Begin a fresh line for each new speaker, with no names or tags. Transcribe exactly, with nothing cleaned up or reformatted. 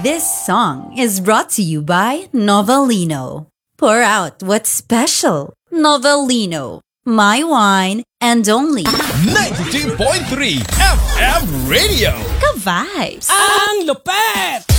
This song is brought to you by Novelino. Pour out what's special. Novelino. My wine and only
ninety-two point three F M Radio.
Ka-vibes!
Ang lupet!